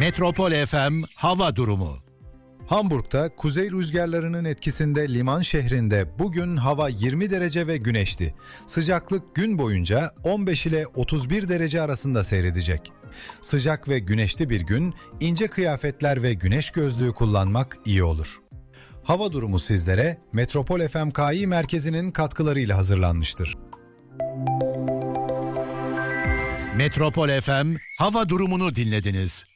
Metropol FM hava durumu. Hamburg'da kuzey rüzgarlarının etkisinde liman şehrinde bugün hava 20 derece ve güneşli. Sıcaklık gün boyunca 15 ile 31 derece arasında seyredecek. Sıcak ve güneşli bir gün, ince kıyafetler ve güneş gözlüğü kullanmak iyi olur. Hava durumu sizlere Metropol FM Kİ merkezinin katkılarıyla hazırlanmıştır. Metropol FM hava durumunu dinlediniz.